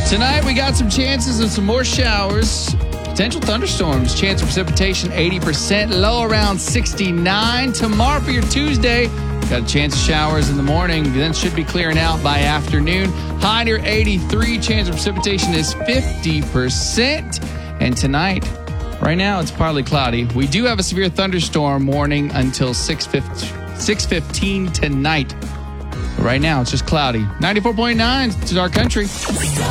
Tonight, we got some chances of some more showers. Potential thunderstorms. Chance of precipitation, 80%. Low around 69. Tomorrow for your Tuesday, got a chance of showers in the morning. Then should be clearing out by afternoon. High near 83. Chance of precipitation is 50%. And tonight, right now, it's partly cloudy. We do have a severe thunderstorm warning until 6:15 tonight. But right now, it's just cloudy. 94.9 to our country.